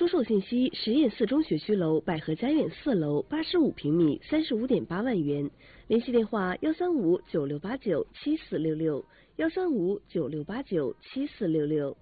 出售信息：实验四中学区楼百合家苑4楼，85平米，35.8万元。联系电话：13596897466，13596897466。